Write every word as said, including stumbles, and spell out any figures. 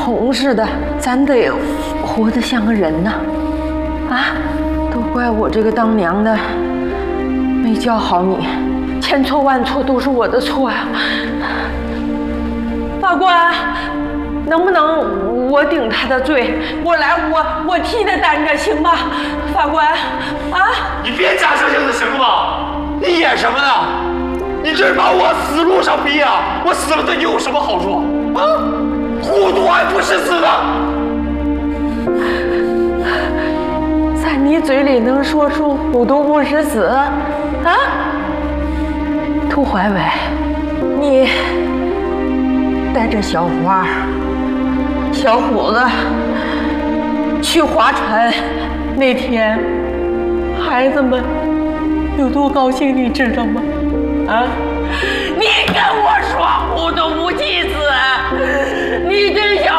同似的，咱得活得像个人呐！啊，都怪我这个当娘的没教好你，千错万错都是我的错呀！法官，能不能我顶他的罪？我来，我我替他担着，行吗？法官，啊！ 你别假惺惺的，行了吗？你演什么呢？你这是把我死路上逼啊！我死了对你有什么好处？啊？糊涂还不是死的？ 在你嘴里能说出糊涂不是死啊？涂怀伟，你带着小花、小虎子去划船那天，孩子们有多高兴，你知道吗？啊！你跟我说糊涂无忌子，你这小